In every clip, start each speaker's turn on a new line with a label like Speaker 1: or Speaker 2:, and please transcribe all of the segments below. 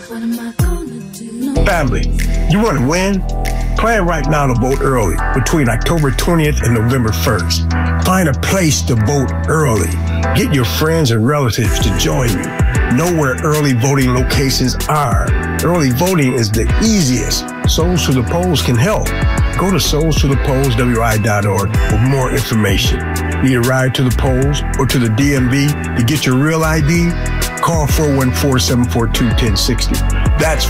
Speaker 1: Family, you want to win? Plan right now to vote early between October 20th and November 1st. Find a place to vote early. Get your friends and relatives to join you. Know where early voting locations are. Early voting is the easiest. Souls to the Polls can help. Go to soulstothepollswi.org for more information. Need a ride to the polls or to the DMV to get your real ID? Call 414-742-1060. That's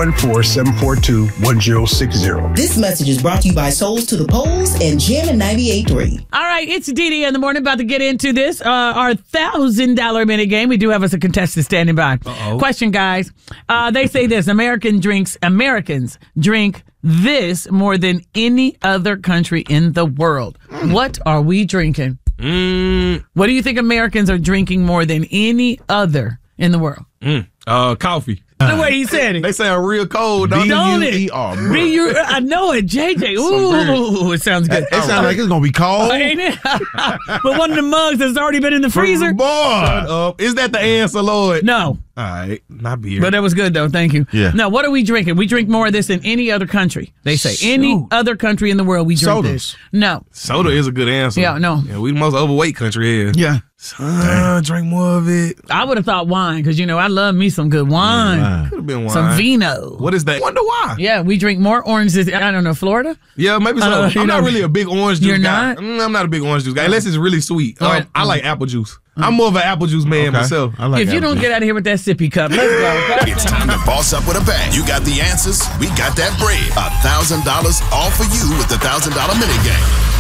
Speaker 1: 414-742-1060.
Speaker 2: This message is brought to you by Souls to the Polls and Jam 98.3.
Speaker 3: All right, it's Dee in the morning. About to get into this. Our $1,000 minute game. We do have us a contestant standing by.
Speaker 4: Uh-oh.
Speaker 3: Question, guys. They say this: Americans drink this more than any other country in the world. What are we drinking? What do you think Americans are drinking more than any other in the world?
Speaker 4: Coffee.
Speaker 3: The way he said it.
Speaker 4: They sound real cold, don't
Speaker 3: Don't
Speaker 4: it?
Speaker 3: it? I know it, JJ. Ooh, it sounds good.
Speaker 5: It sounds like it's going to be cold.
Speaker 3: Ain't it? But one of the mugs has already been in the freezer.
Speaker 4: Boy, is that the answer, Lord?
Speaker 3: No.
Speaker 4: All right, not beer.
Speaker 3: But that was good, though. Thank you.
Speaker 5: Yeah.
Speaker 3: No, what are we drinking? We drink more of this than any other country. They say any other country in the world we drink
Speaker 5: Sodas.
Speaker 3: this. No.
Speaker 4: Soda is a good answer.
Speaker 3: Yeah, no.
Speaker 4: Yeah, we the most overweight country here.
Speaker 3: Yeah.
Speaker 4: Drink more of it.
Speaker 3: I would have thought wine because, I love me some good wine.
Speaker 4: Could have been wine.
Speaker 3: Some vino.
Speaker 4: What is that? Wonder why.
Speaker 3: Yeah, we drink more oranges. I don't know, Florida?
Speaker 4: Yeah, maybe so. I'm not really a big orange juice
Speaker 3: You're
Speaker 4: guy.
Speaker 3: not?
Speaker 4: I'm not a big orange juice guy unless it's really sweet. I like apple juice. I'm more of an apple juice man myself.
Speaker 5: I like
Speaker 3: If you don't get out of here with that sippy cup, let's go.
Speaker 6: It's time to boss up with a bang. You got the answers. We got that bread. $1,000 all for you with the $1,000 minute game.